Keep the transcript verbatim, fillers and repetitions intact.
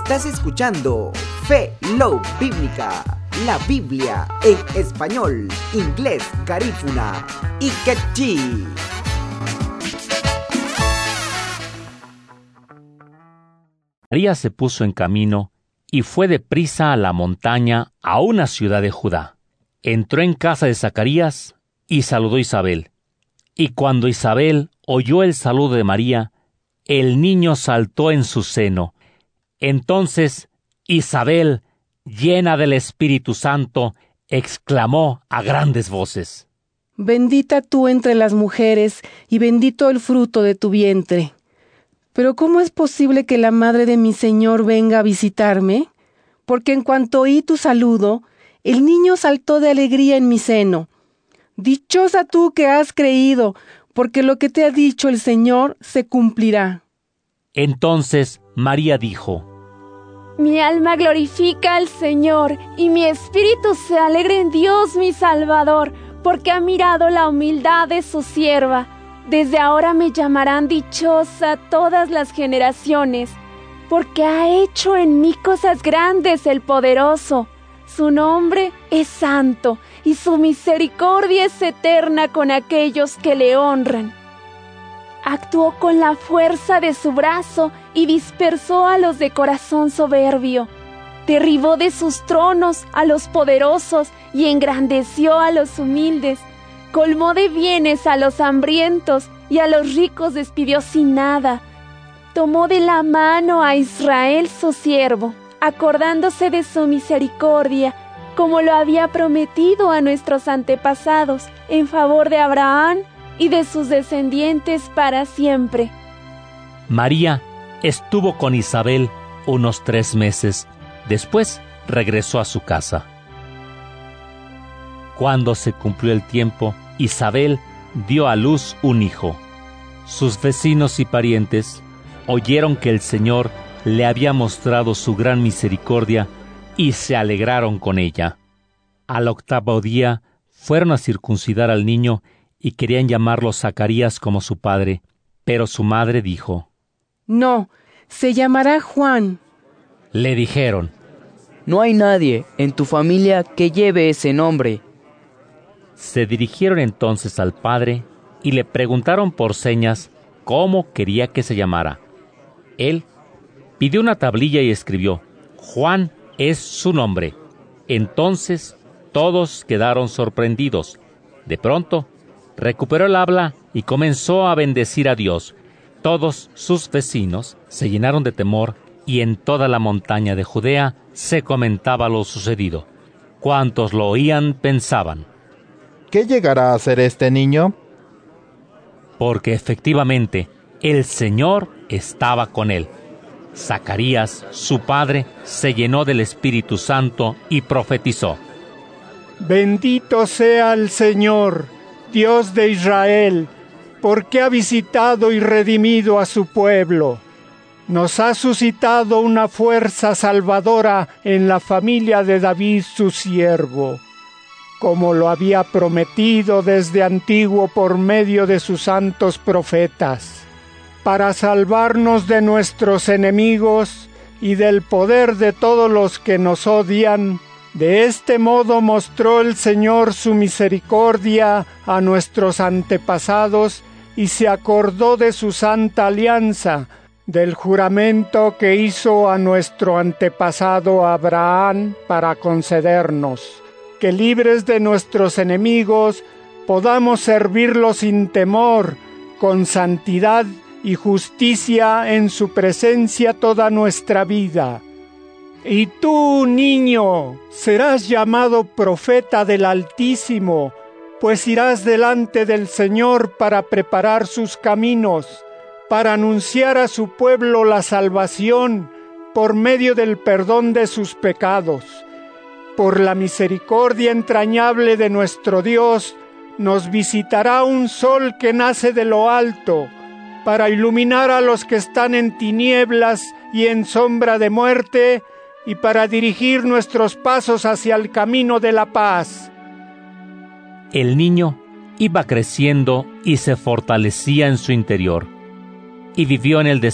Estás escuchando Fe Love Bíblica, la Biblia en español, inglés, garífuna y quechí. María se puso en camino y fue deprisa a la montaña, a una ciudad de Judá. Entró en casa de Zacarías y saludó a Isabel. Y cuando Isabel oyó el saludo de María, el niño saltó en su seno. Entonces Isabel, llena del Espíritu Santo, exclamó a grandes voces: Bendita tú entre las mujeres, y bendito el fruto de tu vientre. Pero ¿cómo es posible que la madre de mi Señor venga a visitarme? Porque en cuanto oí tu saludo, el niño saltó de alegría en mi seno. Dichosa tú que has creído, porque lo que te ha dicho el Señor se cumplirá. Entonces María dijo: Mi alma glorifica al Señor, y mi espíritu se alegra en Dios mi Salvador, porque ha mirado la humildad de su sierva. Desde ahora me llamarán dichosa todas las generaciones, porque ha hecho en mí cosas grandes el Poderoso. Su nombre es santo, y su misericordia es eterna con aquellos que le honran. Actuó con la fuerza de su brazo y dispersó a los de corazón soberbio. Derribó de sus tronos a los poderosos y engrandeció a los humildes. Colmó de bienes a los hambrientos y a los ricos despidió sin nada. Tomó de la mano a Israel su siervo, acordándose de su misericordia, como lo había prometido a nuestros antepasados, en favor de Abraham y de sus descendientes para siempre. María estuvo con Isabel unos tres meses. Después regresó a su casa. Cuando se cumplió el tiempo, Isabel dio a luz un hijo. Sus vecinos y parientes oyeron que el Señor le había mostrado su gran misericordia y se alegraron con ella. Al octavo día fueron a circuncidar al niño y querían llamarlo Zacarías como su padre, pero su madre dijo: No, se llamará Juan. Le dijeron: No hay nadie en tu familia que lleve ese nombre. Se dirigieron entonces al padre y le preguntaron por señas cómo quería que se llamara. Él pidió una tablilla y escribió: Juan es su nombre. Entonces todos quedaron sorprendidos. De pronto recuperó el habla y comenzó a bendecir a Dios. Todos sus vecinos se llenaron de temor y en toda la montaña de Judea se comentaba lo sucedido. Cuantos lo oían pensaban: ¿qué llegará a ser este niño? Porque efectivamente el Señor estaba con él. Zacarías, su padre, se llenó del Espíritu Santo y profetizó: Bendito sea el Señor, Dios de Israel, porque ha visitado y redimido a su pueblo. Nos ha suscitado una fuerza salvadora en la familia de David su siervo, como lo había prometido desde antiguo por medio de sus santos profetas, para salvarnos de nuestros enemigos y del poder de todos los que nos odian. De este modo mostró el Señor su misericordia a nuestros antepasados y se acordó de su santa alianza, del juramento que hizo a nuestro antepasado Abraham para concedernos que, libres de nuestros enemigos, podamos servirlo sin temor, con santidad y justicia en su presencia toda nuestra vida. Y tú, niño, serás llamado profeta del Altísimo, pues irás delante del Señor para preparar sus caminos, para anunciar a su pueblo la salvación por medio del perdón de sus pecados. Por la misericordia entrañable de nuestro Dios, nos visitará un sol que nace de lo alto, para iluminar a los que están en tinieblas y en sombra de muerte, y para dirigir nuestros pasos hacia el camino de la paz. El niño iba creciendo y se fortalecía en su interior, y vivió en el desierto